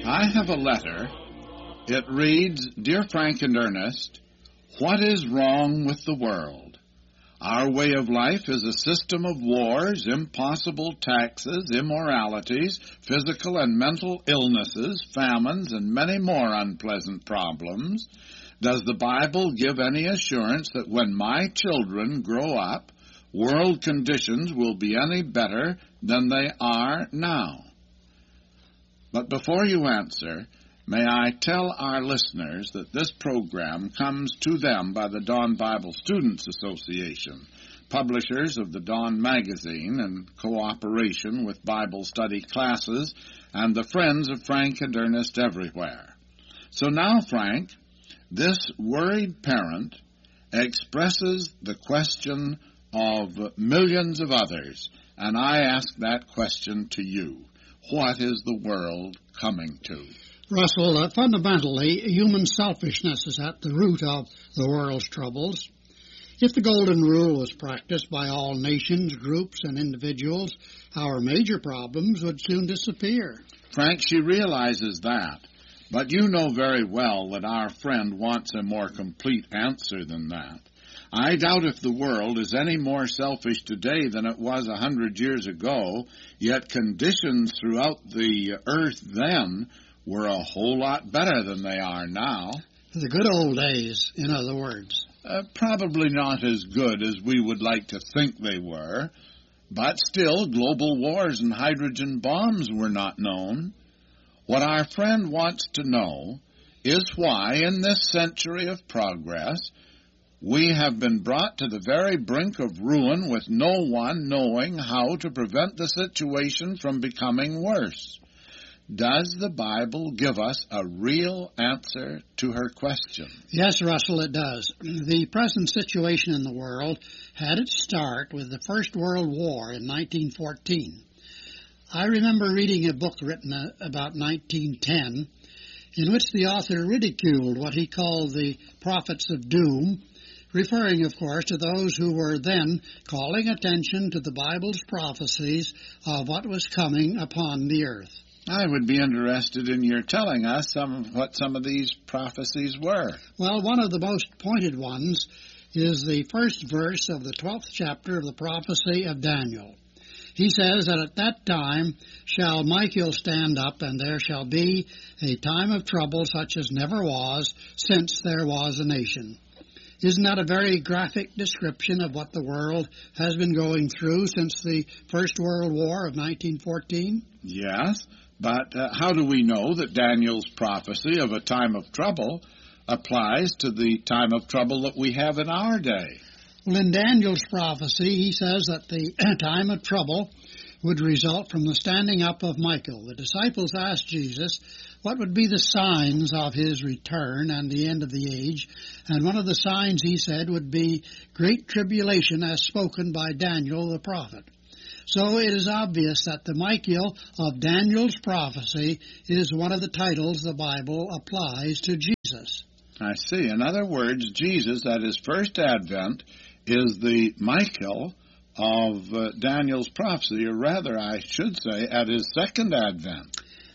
I have a letter. It reads, Dear Frank and Ernest, what is wrong with the world? Our way of life is a system of wars, impossible taxes, immoralities, physical and mental illnesses, famines, and many more unpleasant problems. Does the Bible give any assurance that when my children grow up, world conditions will be any better than they are now? But before you answer, may I tell our listeners that this program comes to them by the Dawn Bible Students Association, publishers of the Dawn magazine, in cooperation with Bible study classes and the Friends of Frank and Ernest everywhere. So now, Frank, this worried parent expresses the question of millions of others, and I ask that question to you. What is the world coming to? Russell, fundamentally, human selfishness is at the root of the world's troubles. If the Golden Rule was practiced by all nations, groups, and individuals, our major problems would soon disappear. Frank, she realizes that, but you know very well that our friend wants a more complete answer than that. I doubt if the world is any more selfish today than it was 100 years ago, yet conditions throughout the earth then were a whole lot better than they are now. The good old days, in other words. Probably not as good as we would like to think they were, but still global wars and hydrogen bombs were not known. What our friend wants to know is why, in this century of progress, we have been brought to the very brink of ruin with no one knowing how to prevent the situation from becoming worse. Does the Bible give us a real answer to her question? Yes, Russell, it does. The present situation in the world had its start with the First World War in 1914. I remember reading a book written about 1910 in which the author ridiculed what he called the prophets of doom, referring, of course, to those who were then calling attention to the Bible's prophecies of what was coming upon the earth. I would be interested in your telling us what some of these prophecies were. Well, one of the most pointed ones is the first verse of the 12th chapter of the prophecy of Daniel. He says that at that time shall Michael stand up, and there shall be a time of trouble such as never was since there was a nation. Isn't that a very graphic description of what the world has been going through since the First World War of 1914? Yes. But how do we know that Daniel's prophecy of a time of trouble applies to the time of trouble that we have in our day? Well, in Daniel's prophecy, he says that the time of trouble would result from the standing up of Michael. The disciples asked Jesus what would be the signs of his return and the end of the age, and one of the signs, he said, would be great tribulation as spoken by Daniel the prophet. So it is obvious that the Michael of Daniel's prophecy is one of the titles the Bible applies to Jesus. I see. In other words, Jesus at his first advent is the Michael of Daniel's prophecy, or rather, I should say, at his second advent.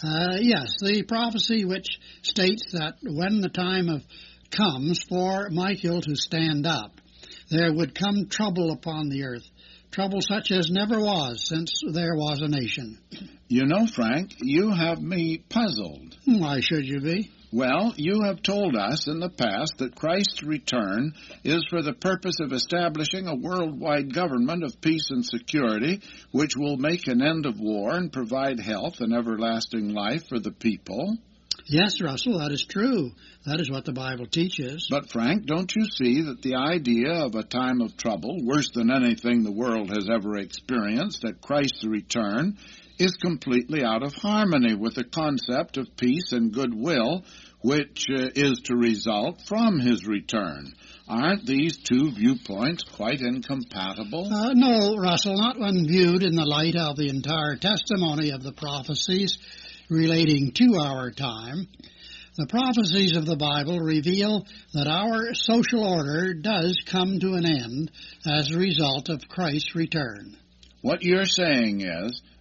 Yes, the prophecy which states that when the time comes for Michael to stand up, there would come trouble upon the earth. Trouble such as never was since there was a nation. You know, Frank, you have me puzzled. Why should you be? Well, you have told us in the past that Christ's return is for the purpose of establishing a worldwide government of peace and security, which will make an end of war and provide health and everlasting life for the people. Yes, Russell, that is true. That is what the Bible teaches. But, Frank, don't you see that the idea of a time of trouble, worse than anything the world has ever experienced at Christ's return, is completely out of harmony with the concept of peace and goodwill, which is to result from his return? Aren't these two viewpoints quite incompatible? No, Russell, not when viewed in the light of the entire testimony of the prophecies relating to our time. The prophecies of the Bible reveal that our social order does come to an end as a result of Christ's return. What you're saying is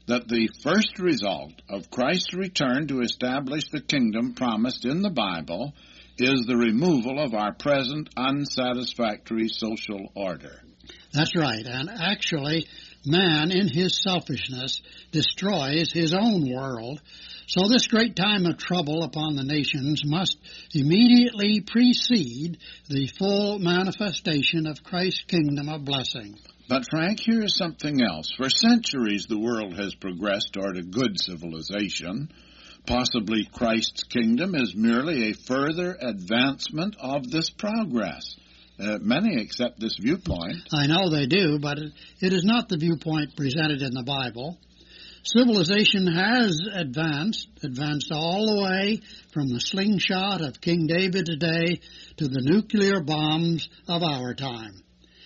that the first result of Christ's return to establish the kingdom promised in the Bible is the removal of our present unsatisfactory social order. That's right, and actually, man in his selfishness destroys his own world, so this great time of trouble upon the nations must immediately precede the full manifestation of Christ's kingdom of blessing. But, Frank, here is something else. For centuries, the world has progressed toward a good civilization. Possibly Christ's kingdom is merely a further advancement of this progress. Many accept this viewpoint. I know they do, but it is not the viewpoint presented in the Bible. Civilization has advanced all the way from the slingshot of King David's day to the nuclear bombs of our time.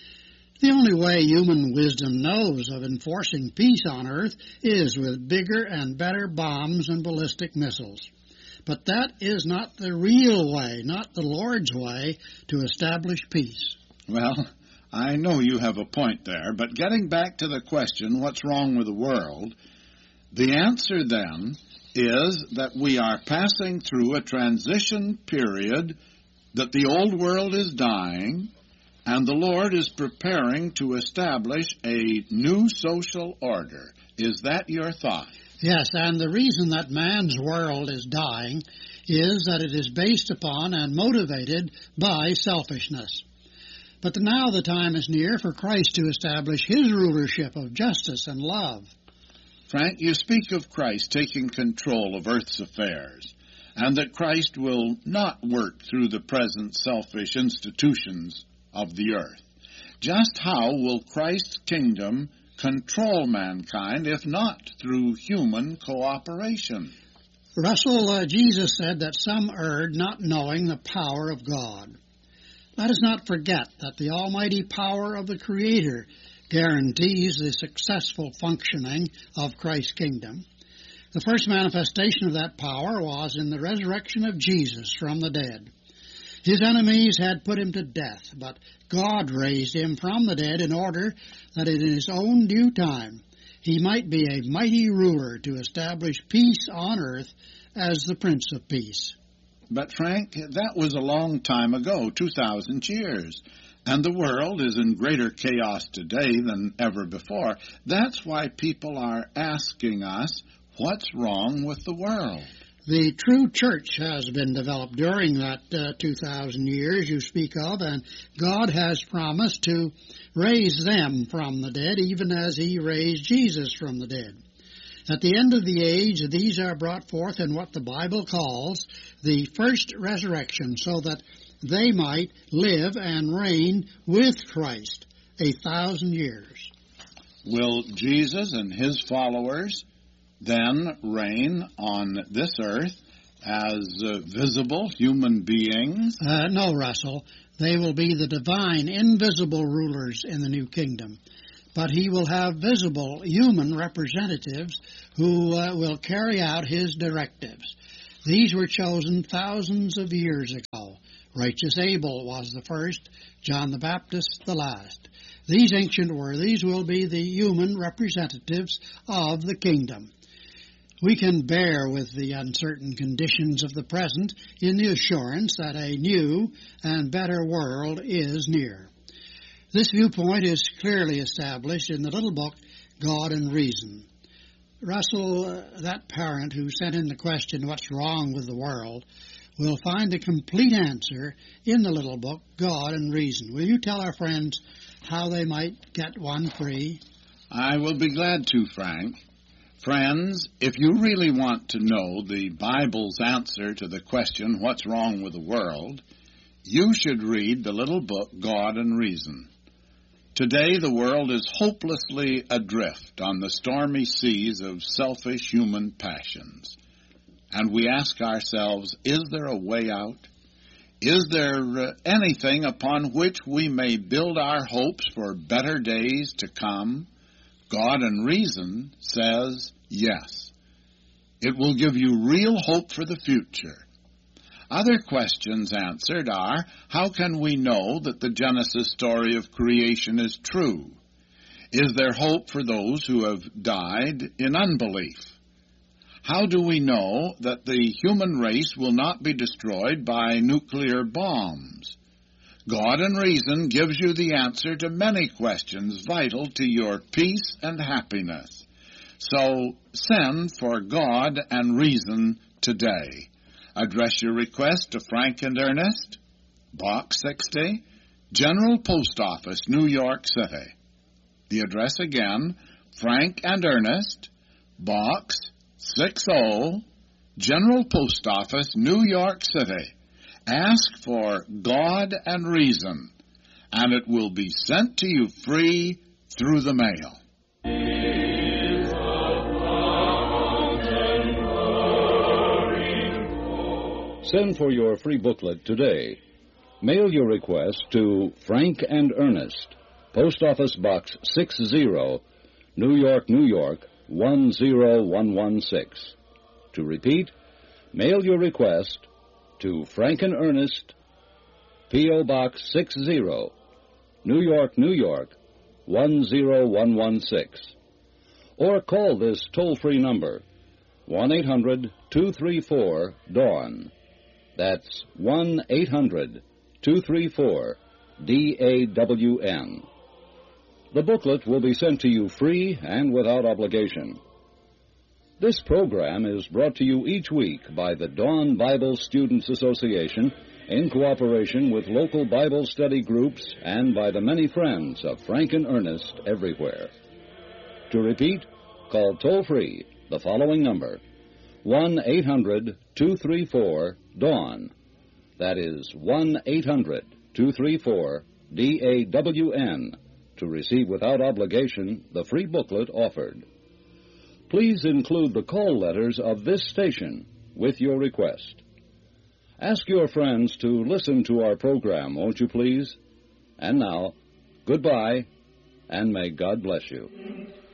The only way human wisdom knows of enforcing peace on earth is with bigger and better bombs and ballistic missiles. But that is not the real way, not the Lord's way, to establish peace. Well, I know you have a point there, but getting back to the question, what's wrong with the world, the answer then is that we are passing through a transition period, that the old world is dying, and the Lord is preparing to establish a new social order. Is that your thought? Yes, and the reason that man's world is dying is that it is based upon and motivated by selfishness. But now the time is near for Christ to establish his rulership of justice and love. Frank, you speak of Christ taking control of earth's affairs, and that Christ will not work through the present selfish institutions of the earth. Just how will Christ's kingdom control mankind, if not through human cooperation? Russell, Jesus said that some erred not knowing the power of God. Let us not forget that the almighty power of the Creator guarantees the successful functioning of Christ's kingdom. The first manifestation of that power was in the resurrection of Jesus from the dead. His enemies had put him to death, but God raised him from the dead in order that in his own due time he might be a mighty ruler to establish peace on earth as the Prince of Peace. But, Frank, that was a long time ago, 2,000 years, and the world is in greater chaos today than ever before. That's why people are asking us, what's wrong with the world? The true church has been developed during that 2,000 years you speak of, and God has promised to raise them from the dead, even as he raised Jesus from the dead. At the end of the age, these are brought forth in what the Bible calls the first resurrection, so that they might live and reign with Christ 1,000 years. Will Jesus and his followers then reign on this earth as visible human beings? No, Russell. They will be the divine, invisible rulers in the new kingdom. But he will have visible human representatives who will carry out his directives. These were chosen thousands of years ago. Righteous Abel was the first, John the Baptist the last. These ancient worthies will be the human representatives of the kingdom. We can bear with the uncertain conditions of the present in the assurance that a new and better world is near. This viewpoint is clearly established in the little book, God and Reason. Russell, that parent who sent in the question, what's wrong with the world, will find a complete answer in the little book, God and Reason. Will you tell our friends how they might get one free? I will be glad to, Frank. Friends, if you really want to know the Bible's answer to the question, what's wrong with the world, you should read the little book, God and Reason. Today, the world is hopelessly adrift on the stormy seas of selfish human passions. And we ask ourselves, is there a way out? Is there anything upon which we may build our hopes for better days to come? God and Reason says yes. It will give you real hope for the future. Other questions answered are, how can we know that the Genesis story of creation is true? Is there hope for those who have died in unbelief? How do we know that the human race will not be destroyed by nuclear bombs? God and reason gives you the answer to many questions vital to your peace and happiness. So send for God and reason today. Address your request to Frank and Ernest, Box 60, General Post Office, New York City. The address again, Frank and Ernest, Box 60, General Post Office, New York City. Ask for God and reason, and it will be sent to you free through the mail. Send for your free booklet today. Mail your request to Frank and Ernest, Post Office Box 60, New York, New York, 10116. To repeat, mail your request to Frank and Ernest, P.O. Box 60, New York, New York, 10116. Or call this toll-free number, 1-800-234-DAWN. That's 1-800-234-DAWN. The booklet will be sent to you free and without obligation. This program is brought to you each week by the Dawn Bible Students Association in cooperation with local Bible study groups and by the many friends of Frank and Ernest everywhere. To repeat, call toll-free the following number, 1-800-234-DAWN. That is 1-800-234-DAWN to receive without obligation the free booklet offered. Please include the call letters of this station with your request. Ask your friends to listen to our program, won't you please? And now, goodbye, and may God bless you.